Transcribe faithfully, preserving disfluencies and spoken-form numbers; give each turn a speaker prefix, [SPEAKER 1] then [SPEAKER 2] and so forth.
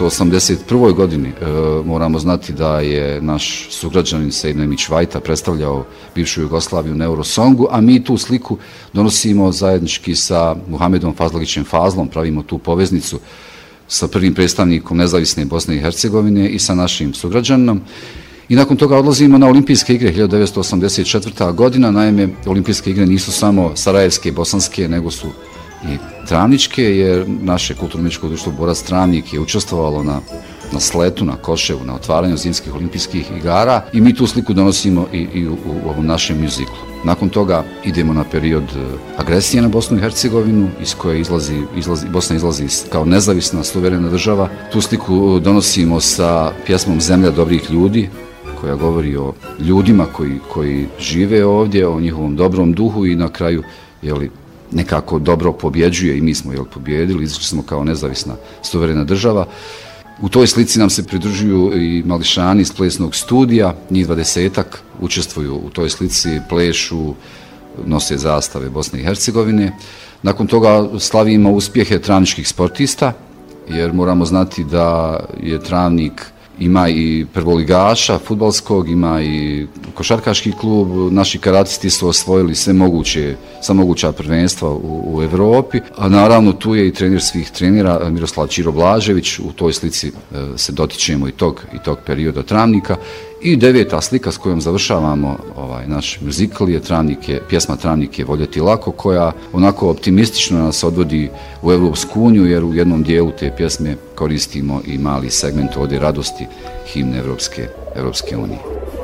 [SPEAKER 1] devetsto osamdeset prvoj godini e, moramo znati da je naš sugrađanin Sejid Memić Vajta predstavljao bivšu Jugoslaviju na Eurosongu, a mi tu sliku donosimo zajednički sa Muhamedom Fazlagićem Fazlom, pravimo tu poveznicu sa prvim predstavnikom nezavisne Bosne i Hercegovine i sa našim sugrađaninom. I nakon toga odlazimo na Olimpijske igre hiljadu devetsto osamdeset četvrta godina. Naime, Olimpijske igre nisu samo sarajevske, bosanske, nego su i travničke, jer naše kulturno-umjetničko društvo Borac Travnik je učestvovalo na, na sletu, na Koševu, na otvaranju zimskih olimpijskih igara i mi tu sliku donosimo i, i u, u ovom našem mjuziklu. Nakon toga idemo na period agresije na Bosnu i Hercegovinu, iz koje izlazi, izlazi, Bosna izlazi kao nezavisna, suverena država. Tu sliku donosimo sa pjesmom Zemlja dobrih ljudi, koja govori o ljudima koji, koji žive ovdje, o njihovom dobrom duhu i na kraju, jeli, nekako dobro pobjeđuje i mi smo jel, pobjedili, izašli smo kao nezavisna suverena država. U toj slici nam se pridružuju i mališani iz plesnog studija, njih dvadesetak učestvuju u toj slici, plešu, nose zastave Bosne i Hercegovine. Nakon toga slavimo uspjehe travničkih sportista, jer moramo znati da je Travnik ima i prvoligaša fudbalskog, ima i košarkaški klub. Naši karatisti su osvojili sve moguće, sva moguća prvenstva u, u Evropi. A naravno tu je i trener svih trenera Miroslav Ćiro Blažević. U toj slici e, se dotičemo i tog, i tog perioda Travnika. I deveta slika s kojom završavamo ovaj naš muzikal je Travnik je, pjesma Travnik je voljeti lako, koja onako optimistično nas odvodi u Evropsku uniju, jer u jednom dijelu te pjesme koristimo i mali segment ode radosti himne Evropske, Evropske unije.